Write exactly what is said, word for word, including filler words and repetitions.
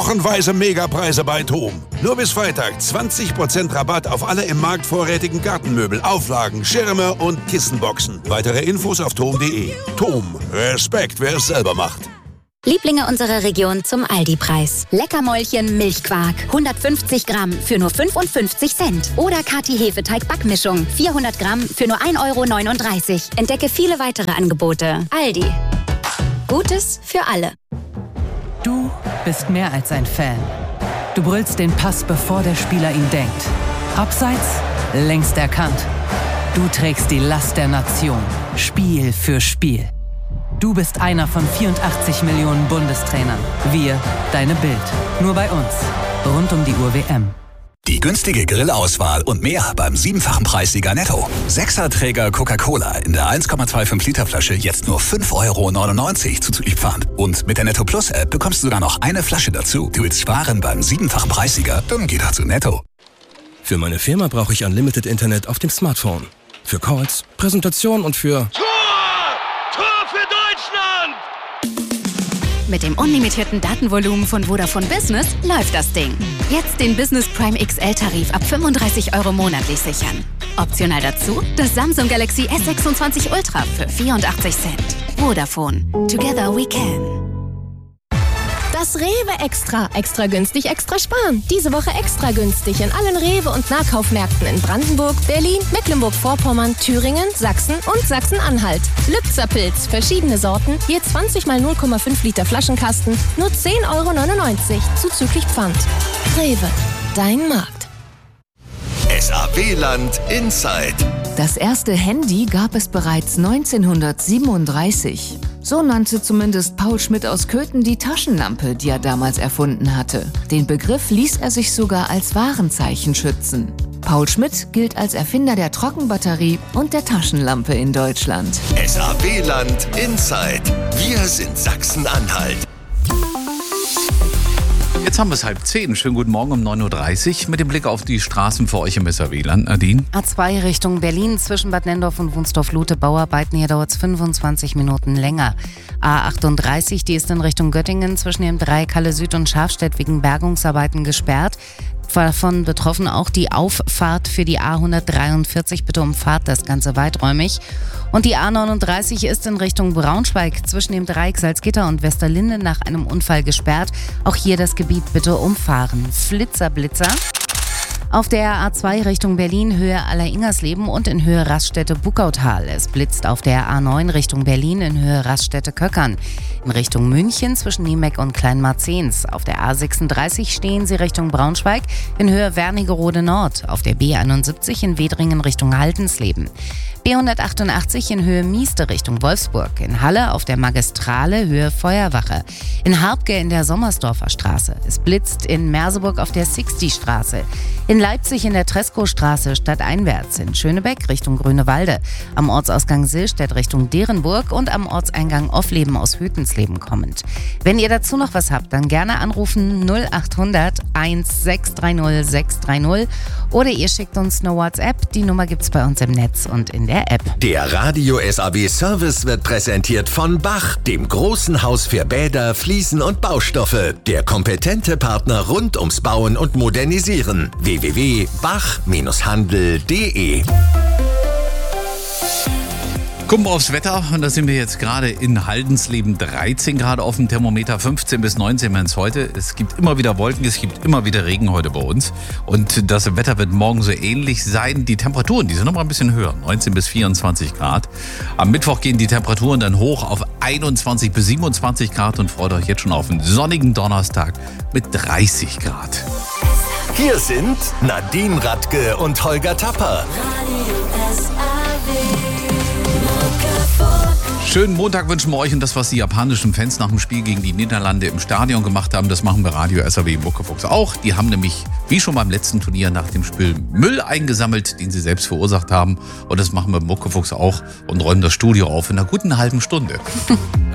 Wochenweise Megapreise bei TOM. Nur bis Freitag zwanzig Prozent Rabatt auf alle im Markt vorrätigen Gartenmöbel, Auflagen, Schirme und Kissenboxen. Weitere Infos auf tom punkt de. TOM. Respekt, wer es selber macht. Lieblinge unserer Region zum Aldi-Preis. Leckermäulchen Milchquark. hundertfünfzig Gramm für nur fünfundfünfzig Cent. Oder Kati Hefeteig-Backmischung. vierhundert Gramm für nur ein Euro neununddreißig. Entdecke viele weitere Angebote. Aldi. Gutes für alle. Du bist mehr als ein Fan. Du brüllst den Pass, bevor der Spieler ihn denkt. Abseits, längst erkannt. Du trägst die Last der Nation. Spiel für Spiel. Du bist einer von vierundachtzig Millionen Bundestrainern. Wir, deine Bild. Nur bei uns. Rund um die Uhr W M. Die günstige Grillauswahl und mehr beim siebenfachen Preissieger Netto. Sechserträger Coca-Cola in der eins Komma fünfundzwanzig Liter Flasche jetzt nur fünf Euro neunundneunzig zuzüglich Pfand. Und mit der Netto Plus App bekommst du sogar noch eine Flasche dazu. Du willst sparen beim siebenfachen Preissieger? Dann geh doch zu Netto. Für meine Firma brauche ich Unlimited Internet auf dem Smartphone. Für Calls, Präsentation und für... Mit dem unlimitierten Datenvolumen von Vodafone Business läuft das Ding. Jetzt den Business Prime X L-Tarif ab fünfunddreißig Euro monatlich sichern. Optional dazu das Samsung Galaxy S sechsundzwanzig Ultra für vierundachtzig Cent. Vodafone. Together we can. Das Rewe Extra. Extra günstig, extra sparen. Diese Woche extra günstig in allen Rewe- und Nahkaufmärkten in Brandenburg, Berlin, Mecklenburg-Vorpommern, Thüringen, Sachsen und Sachsen-Anhalt. Lübzer Pilz, verschiedene Sorten, je zwanzig mal null Komma fünf Liter Flaschenkasten, nur zehn Euro neunundneunzig, zuzüglich Pfand. Rewe, dein Markt. S A W-Land Inside. Das erste Handy gab es bereits neunzehnhundertsiebenunddreißig. So nannte zumindest Paul Schmidt aus Köthen die Taschenlampe, die er damals erfunden hatte. Den Begriff ließ er sich sogar als Warenzeichen schützen. Paul Schmidt gilt als Erfinder der Trockenbatterie und der Taschenlampe in Deutschland. S A W-Land Inside. Wir sind Sachsen-Anhalt. Jetzt haben wir es halb zehn. Schönen guten Morgen um neun Uhr dreißig mit dem Blick auf die Straßen für euch im S A W-Land. Nadine? A zwei Richtung Berlin zwischen Bad Nenndorf und Wunsdorf-Lute. Bauarbeiten, hier dauert es fünfundzwanzig Minuten länger. A achtunddreißig, die ist in Richtung Göttingen zwischen dem Dreieck Halle Süd und Schafstedt wegen Bergungsarbeiten gesperrt. Davon betroffen auch die Auffahrt für die A hundertdreiundvierzig. Bitte umfahrt das Ganze weiträumig. Und die A neununddreißig ist in Richtung Braunschweig zwischen dem Dreieck Salzgitter und Westerlinde nach einem Unfall gesperrt. Auch hier das Gebiet bitte umfahren. Flitzer, Blitzer. Auf der A zwei Richtung Berlin, Höhe Aller-Ingersleben und in Höhe Raststätte-Buckautal. Es blitzt auf der A neun Richtung Berlin in Höhe Raststätte-Köckern. In Richtung München zwischen Niemeck und Kleinmarzens. Auf der A sechsunddreißig stehen sie Richtung Braunschweig in Höhe Wernigerode Nord. Auf der B einundsiebzig in Wedringen Richtung Haltensleben. B hundertachtundachtzig in Höhe Mieste Richtung Wolfsburg. In Halle auf der Magistrale Höhe Feuerwache. In Harbke in der Sommersdorfer Straße. Es blitzt in Merseburg auf der Sixty-Straße. In Leipzig in der Treskostraße stadteinwärts. In Schönebeck Richtung Grünewalde. Am Ortsausgang Sillstedt Richtung Derenburg und am Ortseingang Offleben aus Hütensleben kommend. Wenn ihr dazu noch was habt, dann gerne anrufen null achthundert sechshundertsechzig sechshundertdreißig oder ihr schickt uns eine WhatsApp. Die Nummer gibt's bei uns im Netz und in der App. Der Radio S A W Service wird präsentiert von Bach, dem großen Haus für Bäder, Fliesen und Baustoffe. Der kompetente Partner rund ums Bauen und Modernisieren. w w w punkt bach handel punkt de. Gucken wir aufs Wetter und da sind wir jetzt gerade in Haldensleben. dreizehn Grad auf dem Thermometer, fünfzehn bis neunzehn werden es heute. Es gibt immer wieder Wolken, es gibt immer wieder Regen heute bei uns. Und das Wetter wird morgen so ähnlich sein. Die Temperaturen, die sind noch mal ein bisschen höher, neunzehn bis vierundzwanzig Grad. Am Mittwoch gehen die Temperaturen dann hoch auf einundzwanzig bis siebenundzwanzig Grad und freut euch jetzt schon auf einen sonnigen Donnerstag mit dreißig Grad. Hier sind Nadine Radke und Holger Tapper. Schönen Montag wünschen wir euch und das, was die japanischen Fans nach dem Spiel gegen die Niederlande im Stadion gemacht haben, das machen wir Radio S A W Muckefuchs auch. Die haben nämlich, wie schon beim letzten Turnier nach dem Spiel, Müll eingesammelt, den sie selbst verursacht haben. Und das machen wir Muckefuchs auch und räumen das Studio auf in einer guten halben Stunde.